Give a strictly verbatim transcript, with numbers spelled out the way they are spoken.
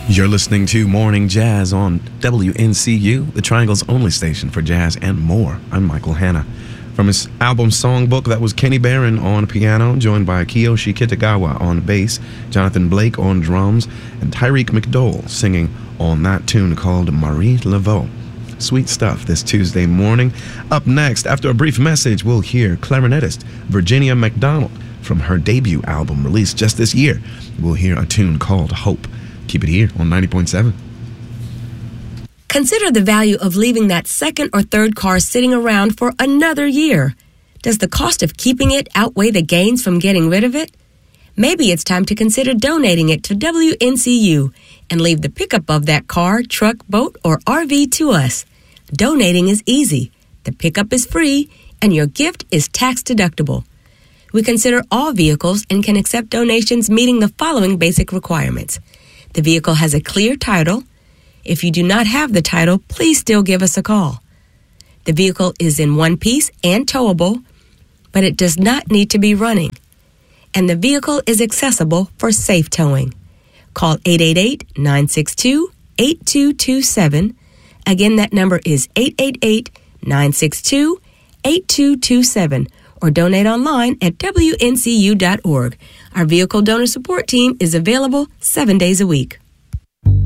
You're listening to Morning Jazz on W N C U, the Triangle's only station for jazz and more. I'm Michael Hanna. From his album Songbook, that was Kenny Barron on piano, joined by Kiyoshi Kitagawa on bass, Jonathan Blake on drums, and Tyreek McDowell singing on that tune called Marie Laveau. Sweet stuff this Tuesday morning. Up next, after a brief message, we'll hear clarinetist Virginia McDonald from her debut album released just this year. We'll hear a tune called Hope. Keep it here on ninety point seven. Consider the value of leaving that second or third car sitting around for another year. Does the cost of keeping it outweigh the gains from getting rid of it? Maybe it's time to consider donating it to W N C U and leave the pickup of that car, truck, boat, or R V to us. Donating is easy. The pickup is free, and your gift is tax deductible. We consider all vehicles and can accept donations meeting the following basic requirements. The vehicle has a clear title. If you do not have the title, please still give us a call. The vehicle is in one piece and towable, but it does not need to be running. And the vehicle is accessible for safe towing. Call eight eight eight, nine six two, eight two two seven. Again, that number is eight eight eight, nine six two, eight two two seven, or donate online at W N C U dot org. Our vehicle donor support team is available seven days a week.